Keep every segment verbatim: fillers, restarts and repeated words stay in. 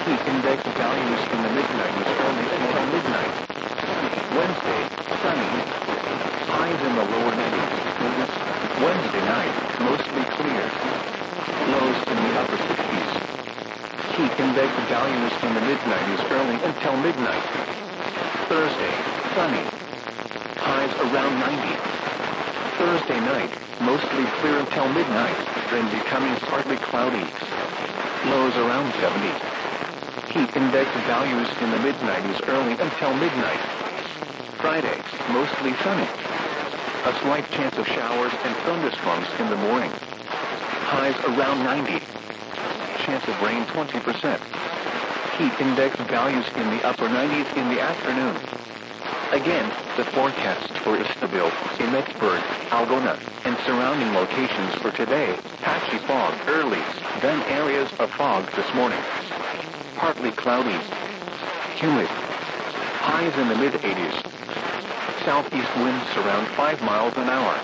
Heat index values in the mid-nineties early until midnight. Wednesday, sunny. Highs in the lower nineties. Wednesday night, mostly clear. Lows in the upper sixties. Heat index values in the mid-nineties early until midnight. Thursday, sunny. Highs around ninety. Thursday night, mostly clear until midnight, then becoming partly cloudy. Lows around seventy. Heat index values in the mid-nineties early until midnight. Friday, mostly sunny. A slight chance of showers and thunderstorms in the morning. Highs around ninety. Chance of rain twenty percent. Heat index values in the upper nineties in the afternoon. Again, the forecast for Istaville, Emmetsburg, Algona, and surrounding locations for today: patchy fog early, then areas of fog this morning. Partly cloudy. Humid. Highs in the mid-eighties. Southeast winds around five miles an hour.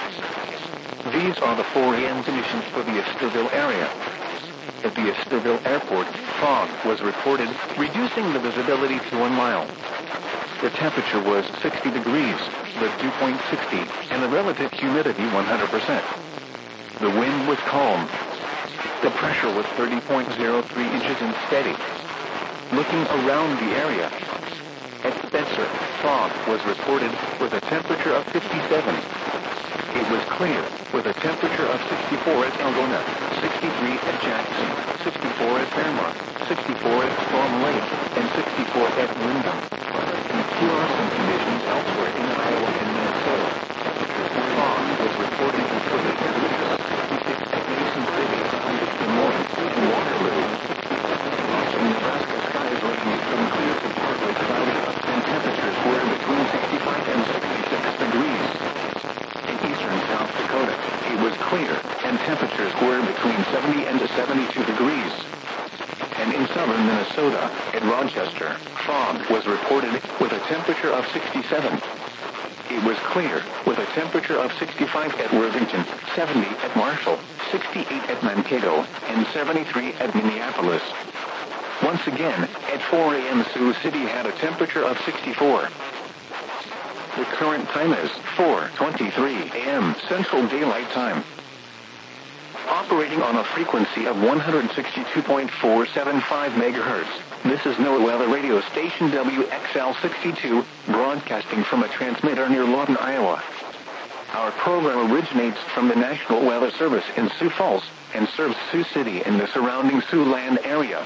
These are the four A M conditions for the Istaville area. At the Istaville Airport, fog was reported, reducing the visibility to one mile. The temperature was sixty degrees, the dew point sixty, and the relative humidity one hundred percent. The wind was calm. The pressure was thirty point zero three inches and steady. Looking around the area, at Spencer, fog was reported with a temperature of fifty-seven. It was clear, with a temperature of sixty-four at Algona, sixty-three at Jackson, sixty-four at Fairmont, sixty-four at Storm Lake, and sixty-four at Wyndham. Here are some conditions elsewhere in Iowa and Minnesota. Fog was reported for the temperature of sixty-six at Mason City, Des Moines, and Waterloo. In Nebraska, skies ranged from clear to partly cloudy, and temperatures were between sixty-five and sixty-six degrees. In eastern South Dakota, it was clear, and temperatures were between seventy and seventy-two degrees. And in southern Minnesota, at Rochester, fog was reported with a temperature of sixty-seven. It was clear, with a temperature of sixty-five at Worthington, seventy at Marshall, sixty-eight at Mankato, and seventy-three at Minneapolis. Once again, at four A M Sioux City had a temperature of sixty-four. The current time is four twenty-three A M Central Daylight Time. Operating on a frequency of one hundred sixty-two point four seven five megahertz, this is NOAA Weather Radio Station W X L sixty-two, broadcasting from a transmitter near Lawton, Iowa. Our program originates from the National Weather Service in Sioux Falls and serves Sioux City and the surrounding Siouxland area.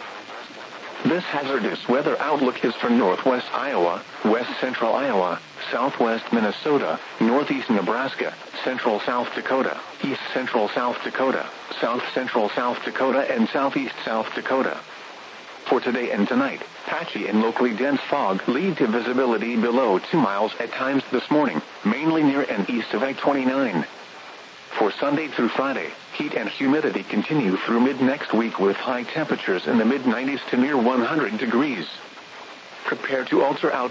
This hazardous weather outlook is for northwest Iowa, west central Iowa, southwest Minnesota, northeast Nebraska, central South Dakota, east central South Dakota, south central South Dakota, and southeast South Dakota. For today and tonight, patchy and locally dense fog lead to visibility below two miles at times this morning, mainly near and east of I twenty-nine. For Sunday through Friday, heat and humidity continue through mid-next week with high temperatures in the mid-nineties to near one hundred degrees. Prepare to alter out